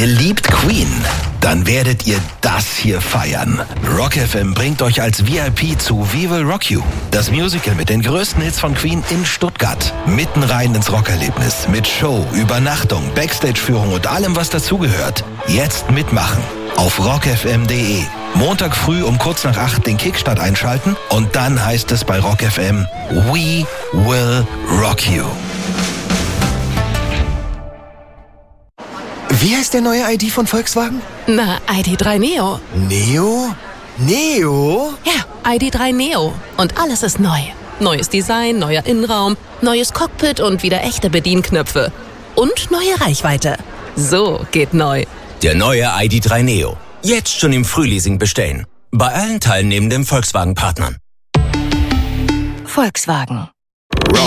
Ihr liebt Queen? Dann werdet ihr das hier feiern. Rock FM bringt euch als VIP zu We Will Rock You. Das Musical mit den größten Hits von Queen in Stuttgart. Mitten rein ins Rockerlebnis. Mit Show, Übernachtung, Backstage-Führung und allem, was dazugehört. Jetzt mitmachen. Auf rockfm.de. Montag früh um kurz nach 8 den Kickstart einschalten und dann heißt es bei Rock FM We Will Rock You. Wie heißt der neue ID von Volkswagen? Na, ID.3 Neo. Neo? Neo? Ja, ID.3 Neo. Und alles ist neu. Neues Design, neuer Innenraum, neues Cockpit und wieder echte Bedienknöpfe. Und neue Reichweite. So geht neu. Der neue ID.3 Neo. Jetzt schon im Frühleasing bestellen. Bei allen teilnehmenden Volkswagen-Partnern. Volkswagen.